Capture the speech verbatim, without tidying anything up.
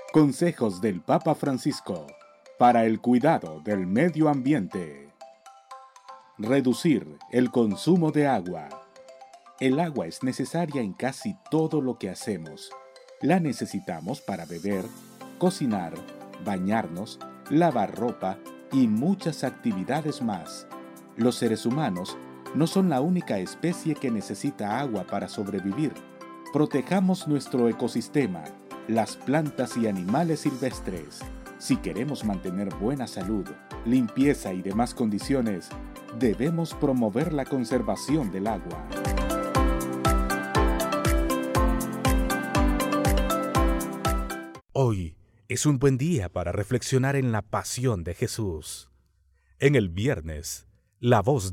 Consejos del Papa Francisco para el cuidado del medio ambiente. Reducir el consumo de agua. El agua es necesaria en casi todo lo que hacemos. La necesitamos para beber, cocinar, bañarnos, lavar ropa y muchas actividades más. Los seres humanos no son la única especie que necesita agua para sobrevivir. Protejamos nuestro ecosistema, las plantas y animales silvestres. Si queremos mantener buena salud, limpieza y demás condiciones, debemos promover la conservación del agua. Hoy es un buen día para reflexionar en la pasión de Jesús. En el viernes, la voz